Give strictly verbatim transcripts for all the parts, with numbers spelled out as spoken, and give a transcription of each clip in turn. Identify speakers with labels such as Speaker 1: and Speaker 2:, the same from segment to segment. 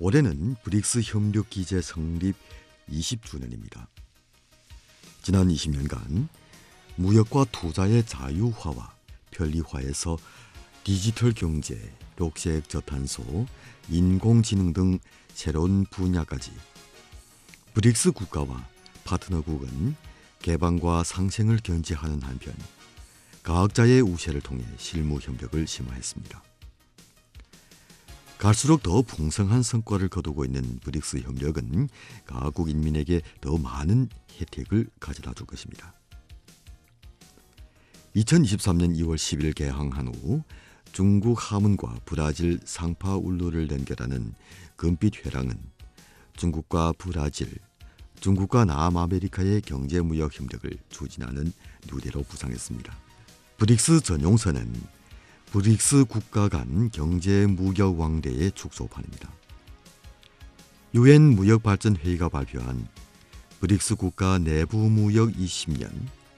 Speaker 1: 올해는 브릭스 협력기제 성립 이십 주년입니다. 지난 이십 년간 무역과 투자의 자유화와 편리화에서 디지털 경제, 녹색 저탄소, 인공지능 등 새로운 분야까지 브릭스 국가와 파트너국은 개방과 상생을 견지하는 한편 과학자의 우세를 통해 실무 협력을 심화했습니다. 갈수록 더 풍성한 성과를 거두고 있는 브릭스 협력은 각국 인민에게 더 많은 혜택을 가져다 줄 것입니다. 이천이십삼 년 이월 십일 개항한 후 중국 하문과 브라질 상파울루를 연결하는 금빛 회랑은 중국과 브라질, 중국과 남아메리카의 경제무역 협력을 추진하는 누대로 부상했습니다. 브릭스 전용선은 브릭스 국가 간 경제무역 왕래의 축소판입니다. 유엔 무역발전회의가 발표한 브릭스 국가 내부무역 이십 년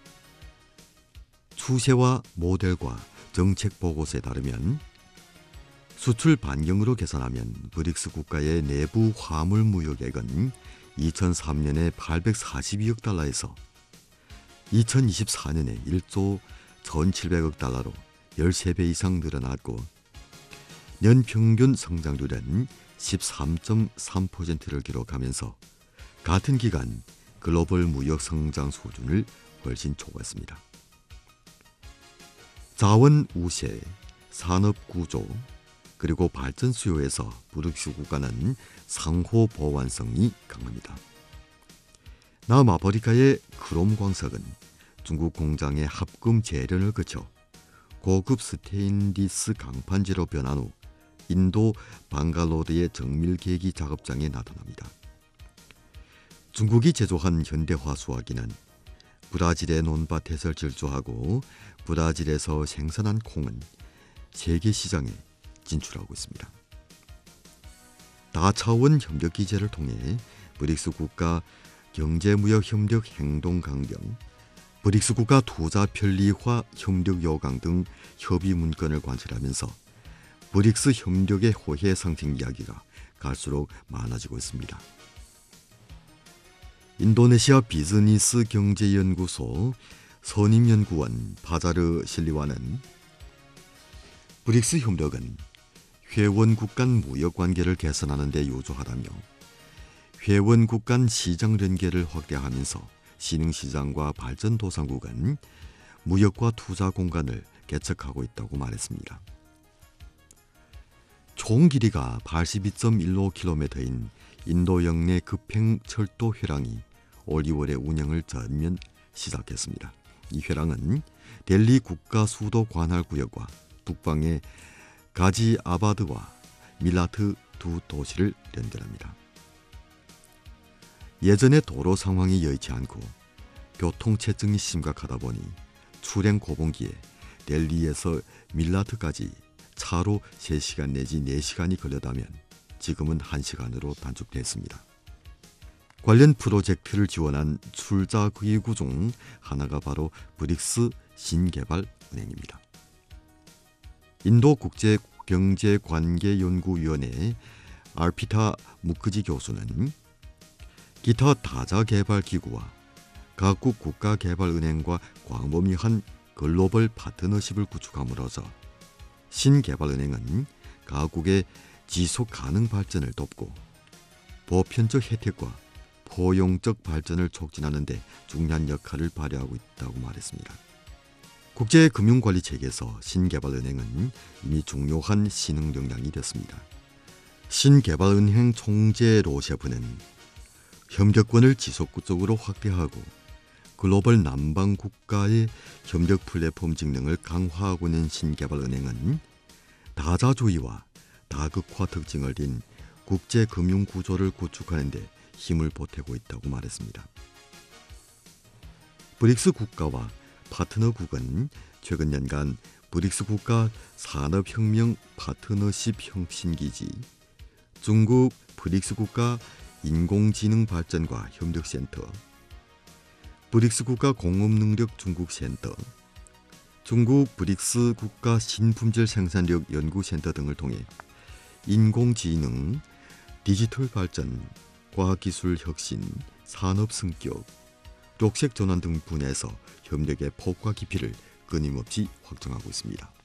Speaker 1: 추세와 모델과 정책 보고서에 따르면 수출 반경으로 계산하면 브릭스 국가의 내부 화물 무역액은 이천삼 년에 팔백사십이억 달러에서 이천이십사 년에 일조 천칠백억 달러로 십삼 배 이상 늘어났고 연평균 성장률은 십삼 점 삼 퍼센트를 기록하면서 같은 기간 글로벌 무역 성장 수준을 훨씬 초과했습니다. 자원 우세, 산업 구조, 그리고 발전 수요에서 브릭스 국가는 상호 보완성이 강합니다. 남아프리카의 크롬 광석은 중국 공장의 합금 재련을 거쳐 고급 스테인리스 강판재로 변한 후 인도 방갈로르의 정밀 계기 작업장에 나타납니다. 중국이 제조한 현대화 수화기는 브라질의 논밭에서 질주하고 브라질에서 생산한 콩은 세계 시장에 진출하고 있습니다. 다차원 협력 기제를 통해 브릭스 국가 경제무역 협력 행동 강경, 브릭스 국가 투자 편리화 협력 요강 등 협의 문건을 관찰하면서 브릭스 협력의 호혜 상승 이야기가 갈수록 많아지고 있습니다. 인도네시아 비즈니스 경제연구소 선임연구원 바자르 실리와는 브릭스 협력은 회원국 간 무역관계를 개선하는 데 유조하다며 회원국 간 시장 연계를 확대하면서 신흥시장과 발전도상국은 무역과 투자 공간을 개척하고 있다고 말했습니다. 총 길이가 팔십이 점 일오 킬로미터인 인도 영내 급행 철도 회랑이 올 이월에 운영을 전면 시작했습니다. 이 회랑은 델리 국가 수도 관할 구역과 북방의 가지아바드와 밀라트 두 도시를 연결합니다. 예전에 도로 상황이 여의치 않고 교통체증이 심각하다 보니 출행 고봉기에 델리에서 밀라트까지 차로 세 시간 내지 네 시간이 걸려다면 지금은 한 시간으로 단축됐습니다. 관련 프로젝트를 지원한 출자기구 중 하나가 바로 브릭스 신개발은행입니다. 인도국제경제관계연구위원회 알피타 무크지 교수는 기타 다자개발기구와 각국 국가개발은행과 광범위한 글로벌 파트너십을 구축함으로써 신개발은행은 각국의 지속가능 발전을 돕고 보편적 혜택과 포용적 발전을 촉진하는 데 중요한 역할을 발휘하고 있다고 말했습니다. 국제금융관리체계에서 신개발은행은 이미 중요한 신흥 역량이 됐습니다. 신개발은행 총재 로셰프는 협력권을 지속적으로 확대하고 글로벌 남방 국가의 협력 플랫폼 직능을 강화하고 있는 신개발은행은 다자주의와 다극화 특징을 띤 국제금융 구조를 구축하는 데 힘을 보태고 있다고 말했습니다. 브릭스 국가와 파트너국은 최근 년간 브릭스 국가 산업혁명 파트너십 혁신기지, 중국 브릭스 국가 인공지능 발전과 협력센터, 브릭스 국가 공업능력 중국센터, 중국 브릭스 국가 신품질 생산력 연구센터 등을 통해 인공지능, 디지털 발전, 과학기술 혁신, 산업 승격, 녹색 전환 등 분야에서 협력의 폭과 깊이를 끊임없이 확장하고 있습니다.